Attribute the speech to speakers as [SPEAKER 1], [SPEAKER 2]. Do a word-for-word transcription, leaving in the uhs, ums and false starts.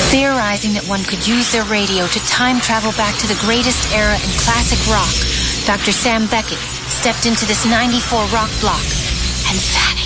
[SPEAKER 1] Theorizing that one could use their radio to time travel back to the greatest era in classic rock, Doctor Sam Beckett stepped into this ninety-four rock block and vanished.